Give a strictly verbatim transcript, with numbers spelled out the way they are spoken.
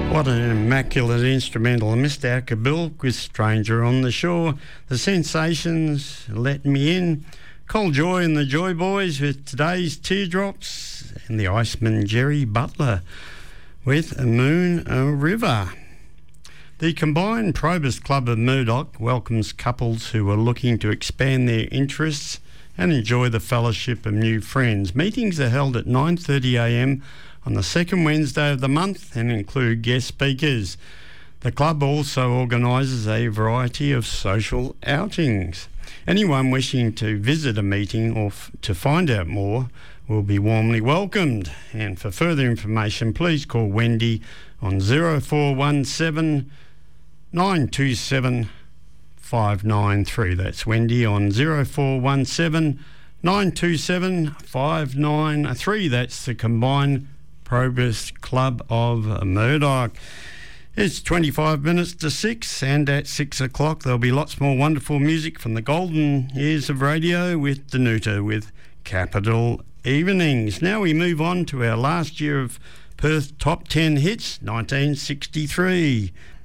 What an immaculate instrumental. Mister Akabilk with Stranger on the Shore. The Sensations, Let Me In. Cole Joy and the Joy Boys with today's Teardrops. And the Iceman Jerry Butler with Moon River. The Combined Probus Club of Murdoch welcomes couples who are looking to expand their interests and enjoy the fellowship of new friends. Meetings are held at nine thirty a m on the second Wednesday of the month and include guest speakers. The club also organises a variety of social outings. Anyone wishing to visit a meeting or f- to find out more will be warmly welcomed. And for further information, please call Wendy on zero four one seven nine two seven five nine three. That's Wendy on zero four one seven nine two seven five nine three. That's the Combined Probus Club of Murdoch. It's twenty-five minutes to six, and at six o'clock there'll be lots more wonderful music from the golden years of radio with Danuta with Capital Evenings. Now we move on to our last year of Perth Top ten Hits, nineteen sixty-three.